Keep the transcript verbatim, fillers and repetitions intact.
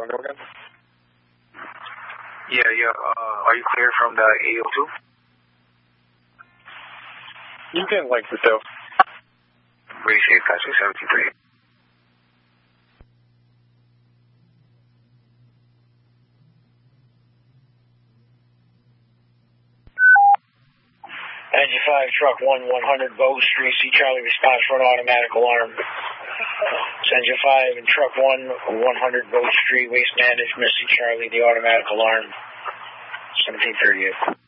window again? Yeah, yeah. Uh, are you clear from the eight oh two? You can link the two. Appreciate that, six seventy-three. Engine five, truck one, one hundred Bow Street, C Charlie response for an automatic alarm. Engine five and truck one, one hundred Bow Street, waste management, C Charlie, the automatic alarm. seventeen thirty-eight.